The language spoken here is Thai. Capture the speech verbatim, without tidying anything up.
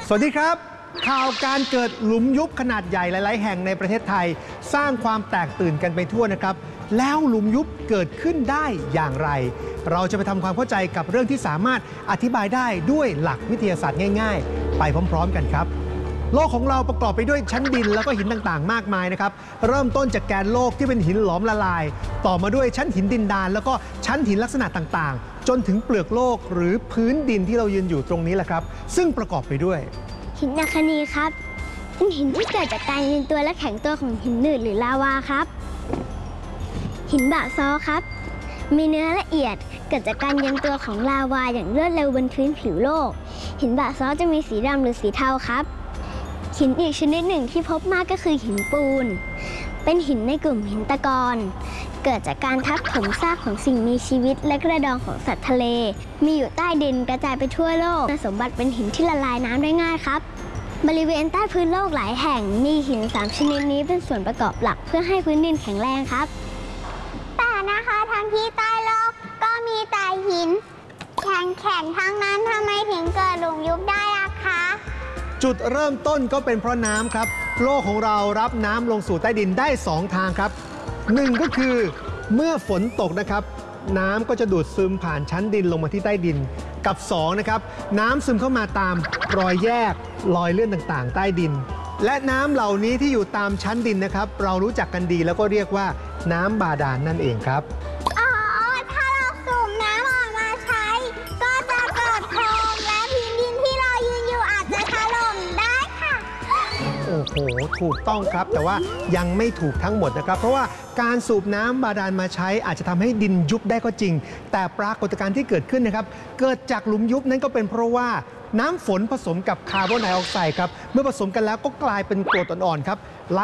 สวัสดีครับข่าวการเกิดหลุมยุบขนาดใหญ่หลายๆแห่งในประเทศไทยสร้างความแตกตื่นกันไปทั่วนะครับแล้วหลุมยุบเกิดขึ้นได้อย่างไรเราจะไปทำความเข้าใจกับเรื่องที่สามารถอธิบายได้ด้วยหลักวิทยาศาสตร์ง่ายๆไปพร้อมๆกันครับโลกของเราประกอบไปด้วยชั้นดินแล้วก็หินต่างๆมากมายนะครับเริ่มต้นจากแกนโลกที่เป็นหินหลอมละลายต่อมาด้วยชั้นหินดินดานแล้วก็ชั้นหินลักษณะต่างๆจนถึงเปลือกโลกหรือพื้นดินที่เรายืนอยู่ตรงนี้แหละครับซึ่งประกอบไปด้วยหินอัคนีครับเป็นหินที่เกิดจากการยืนตัวและแข็งตัวของหินหนืดหรือลาวาครับหินบะซอครับมีเนื้อละเอียดเกิดจากการเย็นตัวของลาวาอย่างรวดเร็วบนพื้นผิวโลกหินบะซอจะมีสีดำหรือสีเทาครับหินอีกชนิดหนึ่งที่พบมากก็คือหินปูนเป็นหินในกลุ่มหินตะกอนเกิดจากการทับถมซากของสิ่งมีชีวิตและกระดองของสัตว์ทะเลมีอยู่ใต้ดินกระจายไปทั่วโลกคุณสมบัติเป็นหินที่ละลายน้ำได้ง่ายครับบริเวณใต้พื้นโลกหลายแห่งมีหินสามชนิดนี้เป็นส่วนประกอบหลักเพื่อให้พื้นดินแข็งแรงครับแต่นะคะทั้งที่ใต้โลกก็มีแต่หินแข็งๆทั้งนั้นทำไมถึงเกิดหลุมยุบได้อะคะจุดเริ่มต้นก็เป็นเพราะน้ำครับโลกของเรารับน้ำลงสู่ใต้ดินได้สองทางครับหนึ่งก็คือเมื่อฝนตกนะครับน้ำก็จะดูดซึมผ่านชั้นดินลงมาที่ใต้ดินกับสองนะครับน้ำซึมเข้ามาตามรอยแยกรอยเลื่อนต่างๆใต้ดินและน้ำเหล่านี้ที่อยู่ตามชั้นดินนะครับเรารู้จักกันดีแล้วก็เรียกว่าน้ำบาดาล นั่นเองครับอ๋อถ้าเราสูบน้ำออกมาใช้ก็จะเกิดโคลนและพื้นดินที่เรายืนอยู่อาจจะถล่มได้ค่ะโอ้โหถูกต้องครับแต่ว่ายังไม่ถูกทั้งหมดนะครับเพราะว่าการสูบน้ำบาดาลมาใช้อาจจะทำให้ดินยุบได้ก็จริงแต่ปรากฏการณ์ที่เกิดขึ้นนะครับเกิดจากหลุมยุบนั้นก็เป็นเพราะว่าน้ำฝนผสมกับคาร์บอนไดออกไซด์ครับเมื่อผสมกันแล้วก็กลายเป็นกรดอ่อนๆครับไหล